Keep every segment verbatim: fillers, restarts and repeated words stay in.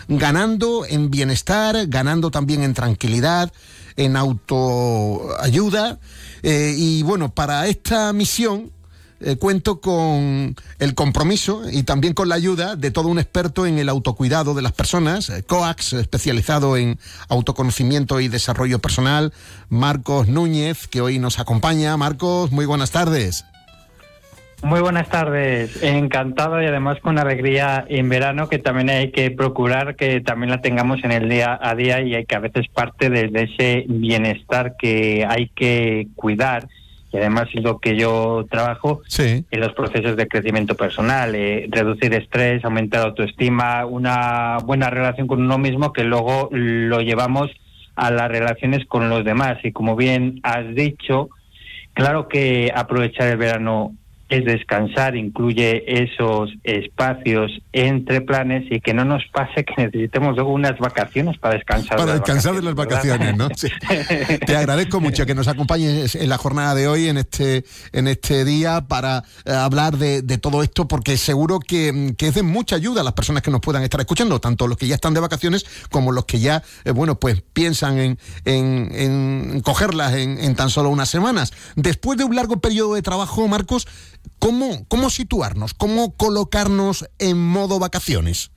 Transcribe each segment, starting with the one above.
ganando en bienestar, ganando también en tranquilidad, en autoayuda. Eh, y bueno, para esta misión eh, cuento con el compromiso y también con la ayuda de todo un experto en el autocuidado de las personas, eh, COAX, especializado en autoconocimiento y desarrollo personal, Marcos Núñez, que hoy nos acompaña. Marcos, muy buenas tardes. Muy buenas tardes, encantado y además con alegría en verano, que también hay que procurar que también la tengamos en el día a día y hay que a veces parte de, de ese bienestar que hay que cuidar, y además es lo que yo trabajo sí. en los procesos de crecimiento personal, eh, reducir estrés, aumentar autoestima, una buena relación con uno mismo que luego lo llevamos a las relaciones con los demás. Y como bien has dicho, claro que aprovechar el verano es descansar, incluye esos espacios entre planes y que no nos pase que necesitemos luego unas vacaciones para descansar. Para de descansar de las vacaciones, ¿no? Sí. Te agradezco mucho que nos acompañes en la jornada de hoy, en este en este día, para eh, hablar de, de todo esto, porque seguro que, que es de mucha ayuda a las personas que nos puedan estar escuchando, tanto los que ya están de vacaciones como los que ya, eh, bueno, pues piensan en, en, en cogerlas en, en tan solo unas semanas. Después de un largo periodo de trabajo, Marcos, ¿Cómo, ¿Cómo situarnos? ¿Cómo colocarnos en modo vacaciones?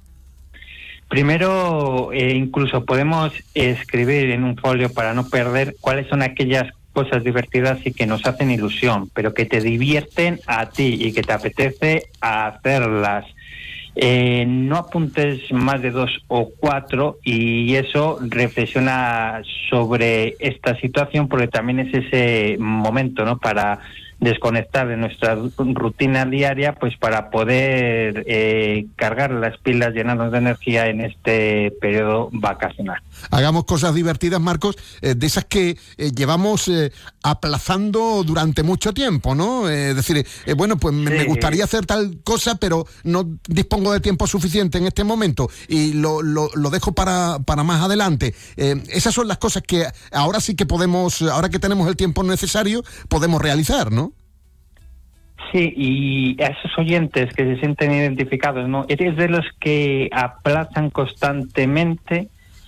Primero, eh, incluso podemos escribir en un folio para no perder cuáles son aquellas cosas divertidas y que nos hacen ilusión, pero que te divierten a ti y que te apetece hacerlas. Eh, no apuntes más de dos o cuatro y eso reflexiona sobre esta situación, porque también es ese momento, ¿no?, para desconectar de nuestra rutina diaria, pues para poder eh, cargar las pilas, llenarnos de energía en este periodo vacacional. Hagamos cosas divertidas, Marcos, eh, de esas que eh, llevamos eh, aplazando durante mucho tiempo, ¿no? Eh, es decir, eh, bueno, pues me, sí. me gustaría hacer tal cosa, pero no dispongo de tiempo suficiente en este momento y lo, lo, lo dejo para, para más adelante. Eh, esas son las cosas que ahora sí que podemos, ahora que tenemos el tiempo necesario, podemos realizar, ¿no? Sí, y a esos oyentes que se sienten identificados, ¿no? Eres de los que aplazan constantemente,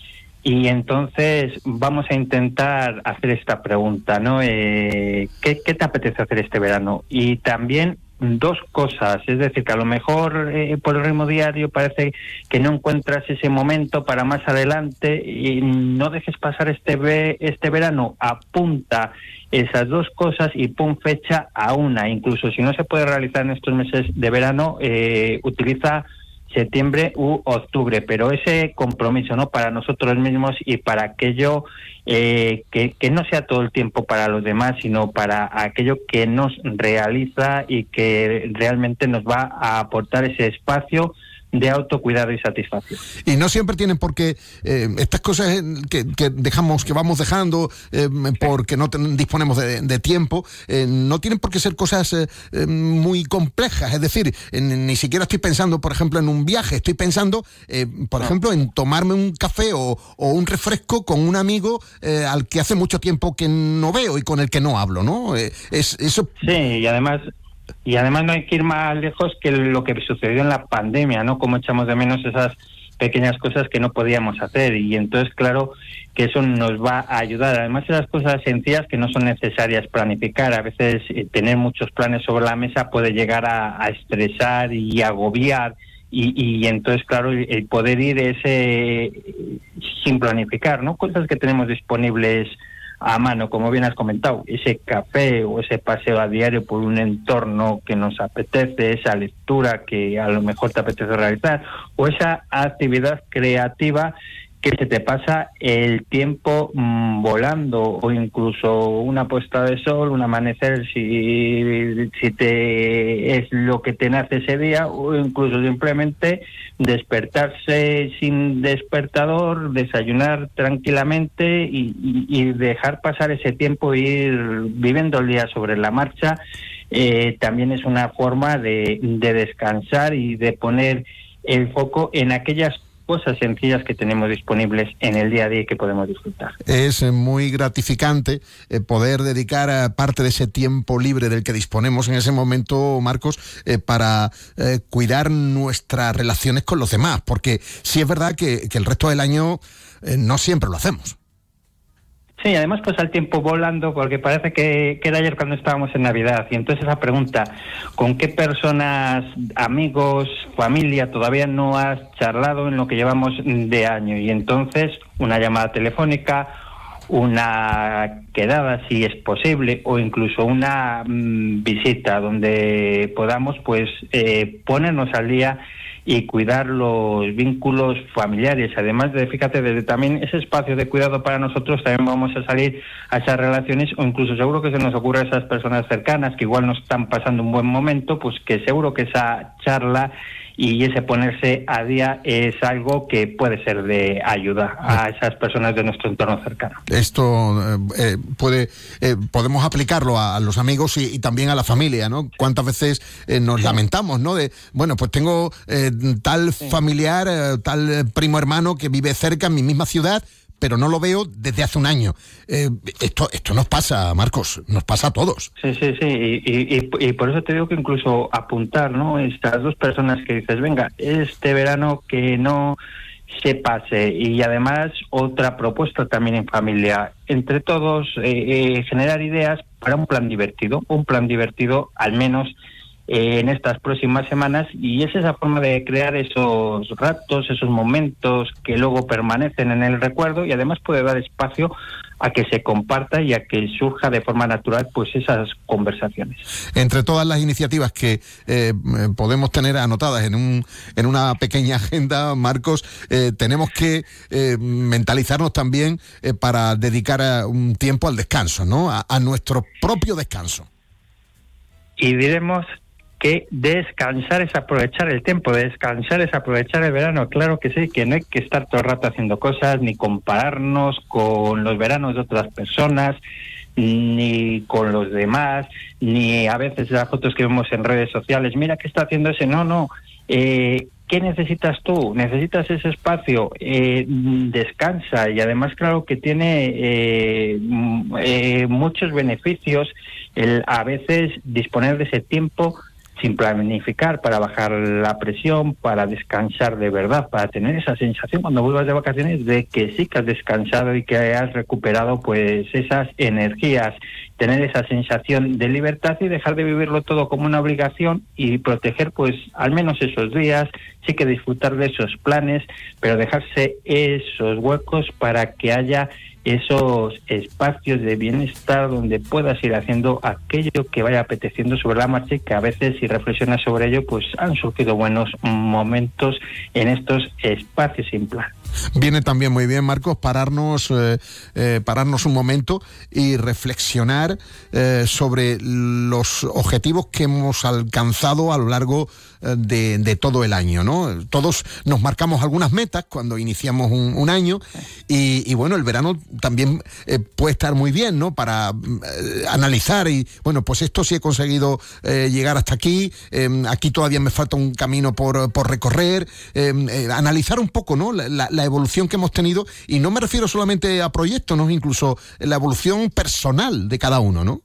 y entonces vamos a intentar hacer esta pregunta, ¿no? Eh, ¿qué, ¿Qué te apetece hacer este verano? Y también dos cosas, es decir, que a lo mejor eh, por el ritmo diario parece que no encuentras ese momento para más adelante, y no dejes pasar este ve- este verano, apunta esas dos cosas y pon fecha a una. Incluso si no se puede realizar en estos meses de verano, eh, utiliza septiembre u octubre, pero ese compromiso, ¿no?, para nosotros mismos y para aquello eh, que, que no sea todo el tiempo para los demás, sino para aquello que nos realiza y que realmente nos va a aportar ese espacio de autocuidado y satisfacción. Y no siempre tienen por qué, eh, estas cosas que, que dejamos, que vamos dejando eh, porque no ten, disponemos de, de tiempo, eh, no tienen por qué ser cosas eh, muy complejas. Es decir, eh, ni siquiera estoy pensando, por ejemplo, en un viaje, estoy pensando, eh, por no. ejemplo, en tomarme un café o, o un refresco con un amigo eh, al que hace mucho tiempo que no veo y con el que no hablo, ¿no? Eh, es eso. Sí, y además... Y además no hay que ir más lejos que lo que sucedió en la pandemia, ¿no? Como echamos de menos esas pequeñas cosas que no podíamos hacer, y entonces claro que eso nos va a ayudar. Además, esas cosas sencillas que no son necesarias planificar. A veces eh, tener muchos planes sobre la mesa puede llegar a, a estresar y agobiar, y, y entonces claro, el, el poder ir ese sin planificar, ¿no? Cosas que tenemos disponibles a mano, como bien has comentado, ese café o ese paseo a diario por un entorno que nos apetece, esa lectura que a lo mejor te apetece realizar, o esa actividad creativa que se te pasa el tiempo mmm, volando, o incluso una puesta de sol, un amanecer, si, si te es lo que te nace ese día, o incluso simplemente despertarse sin despertador, desayunar tranquilamente y, y, y dejar pasar ese tiempo e ir viviendo el día sobre la marcha. Eh, también es una forma de, de descansar y de poner el foco en aquellas cosas sencillas que tenemos disponibles en el día a día y que podemos disfrutar. Es muy gratificante eh, poder dedicar eh, parte de ese tiempo libre del que disponemos en ese momento, Marcos, eh, para eh, cuidar nuestras relaciones con los demás, porque sí es verdad que, que el resto del año eh, no siempre lo hacemos. Sí, además pasa el tiempo volando, porque parece que, que era ayer cuando estábamos en Navidad, y entonces esa pregunta, ¿con qué personas, amigos, familia todavía no has charlado en lo que llevamos de año? Y entonces una llamada telefónica, una quedada si es posible, o incluso una mmm, visita donde podamos pues eh, ponernos al día y cuidar los vínculos familiares. Además de, fíjate, desde también ese espacio de cuidado para nosotros, también vamos a salir a esas relaciones, o incluso seguro que se nos ocurre a esas personas cercanas que igual no están pasando un buen momento, pues que seguro que esa charla y ese ponerse a día es algo que puede ser de ayuda a esas personas de nuestro entorno cercano. Esto eh, puede eh, podemos aplicarlo a, a los amigos y, y también a la familia, ¿no? Cuántas veces eh, nos sí. lamentamos, ¿no? De, bueno, pues tengo eh, tal sí. familiar, eh, tal primo hermano que vive cerca en mi misma ciudad, pero no lo veo desde hace un año. Eh, esto esto nos pasa, Marcos, nos pasa a todos. Sí, sí, sí, y, y, y por eso te digo que incluso apuntar, ¿no? Estas dos personas que dices, venga, este verano que no se pase, y además otra propuesta también en familia, entre todos eh, eh, generar ideas para un plan divertido, un plan divertido al menos en estas próximas semanas, y es esa forma de crear esos ratos, esos momentos que luego permanecen en el recuerdo, y además puede dar espacio a que se comparta y a que surja de forma natural pues esas conversaciones. Entre todas las iniciativas que eh, podemos tener anotadas en un en una pequeña agenda, Marcos, eh, tenemos que eh, mentalizarnos también eh, para dedicar a un tiempo al descanso, ¿no? A, a nuestro propio descanso. Y diremos que descansar es aprovechar el tiempo, descansar es aprovechar el verano. Claro que sí, que no hay que estar todo el rato haciendo cosas, ni compararnos con los veranos de otras personas, ni con los demás, ni a veces las fotos que vemos en redes sociales, mira qué está haciendo ese, no, no, eh, ¿qué necesitas tú? Necesitas ese espacio, eh, descansa, y además claro que tiene eh, eh, muchos beneficios el a veces disponer de ese tiempo sin planificar, para bajar la presión, para descansar de verdad, para tener esa sensación cuando vuelvas de vacaciones de que sí que has descansado y que has recuperado pues esas energías, tener esa sensación de libertad y dejar de vivirlo todo como una obligación, y proteger pues al menos esos días, sí que disfrutar de esos planes, pero dejarse esos huecos para que haya esos espacios de bienestar donde puedas ir haciendo aquello que vaya apeteciendo sobre la marcha, y que a veces, si reflexionas sobre ello, pues han surgido buenos momentos en estos espacios sin plan. Viene también muy bien, Marcos, pararnos eh, eh, pararnos un momento y reflexionar eh, sobre los objetivos que hemos alcanzado a lo largo eh, de, de todo el año, ¿no? Todos nos marcamos algunas metas cuando iniciamos un, un año, y, y bueno, el verano también eh, puede estar muy bien, ¿no? Para eh, analizar y, bueno, pues esto sí he conseguido eh, llegar hasta aquí, eh, aquí todavía me falta un camino por, por recorrer, eh, eh, analizar un poco, ¿no? La, la, la evolución que hemos tenido, y no me refiero solamente a proyectos, ¿no? Incluso la evolución personal de cada uno, ¿no?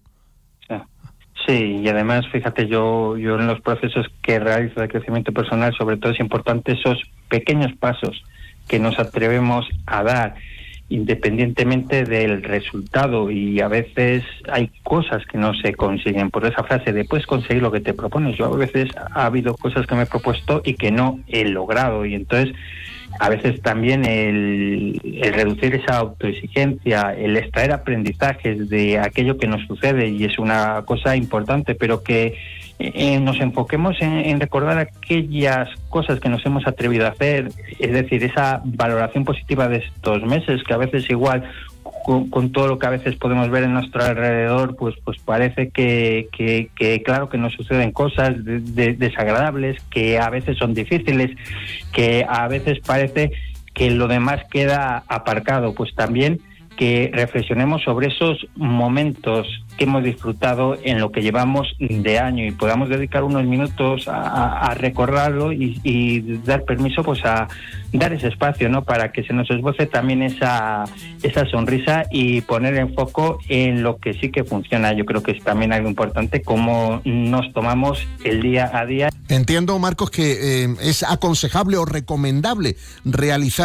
Sí, y además, fíjate, yo yo en los procesos que realizo de crecimiento personal, sobre todo es importante esos pequeños pasos que nos atrevemos a dar, independientemente del resultado, y a veces hay cosas que no se consiguen por esa frase de puedes conseguir lo que te propones. Yo a veces ha habido cosas que me he propuesto y que no he logrado, y entonces a veces también el, el reducir esa autoexigencia, el extraer aprendizajes de aquello que nos sucede, y es una cosa importante, pero que eh, nos enfoquemos en, en recordar aquellas cosas que nos hemos atrevido a hacer, es decir, esa valoración positiva de estos meses, que a veces igual con, con todo lo que a veces podemos ver en nuestro alrededor, pues pues parece que, que, que claro que nos suceden cosas de, de, desagradables, que a veces son difíciles, que a veces parece que lo demás queda aparcado. Pues también que reflexionemos sobre esos momentos que hemos disfrutado en lo que llevamos de año y podamos dedicar unos minutos a, a recordarlo y, y dar permiso pues a dar ese espacio, ¿no? Para que se nos esboce también esa, esa sonrisa y poner el foco en lo que sí que funciona. Yo creo que es también algo importante, cómo nos tomamos el día a día. Entiendo, Marcos, que eh, es aconsejable o recomendable realizar